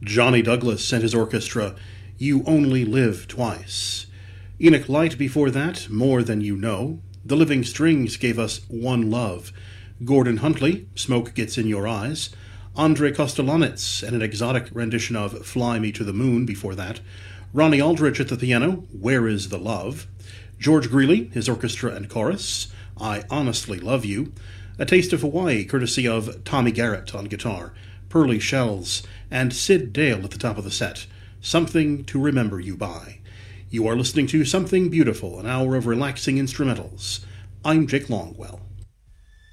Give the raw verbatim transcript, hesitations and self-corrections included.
Johnny Douglas and his orchestra, You Only Live Twice. Enoch Light before that, More Than You Know. The Living Strings gave us One Love. Gordon Huntley, Smoke Gets in Your Eyes. Andrei Kostelanetz, and an exotic rendition of Fly Me to the Moon before that. Ronnie Aldrich at the piano, Where Is the Love? George Greeley, his orchestra and chorus, I Honestly Love You. A Taste of Hawaii, courtesy of Tommy Garrett on guitar, Pearly Shells, and Sid Dale at the top of the set, Something to Remember You By. You are listening to Something Beautiful, an hour of relaxing instrumentals. I'm Jake Longwell.